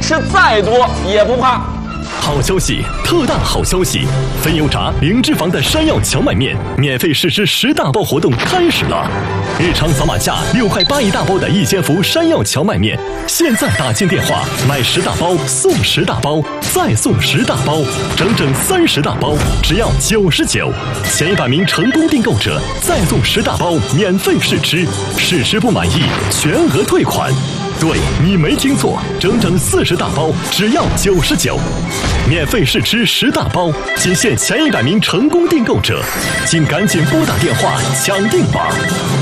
吃再多也不怕。 好消息，特大好消息！非油炸零脂肪的山药荞麦面免费试吃10大包活动开始了！日常扫码价6块8一大包的一千伏山药荞麦面，现在打进电话买10大包送10大包，再送10大包，整整30大包，只要99。前100名成功订购者再送10大包免费试吃，试吃不满意全额退款。对，你没听错，整整40大包，只要99，免费试吃10大包，仅限前100名成功订购者，请赶紧拨打电话抢订吧。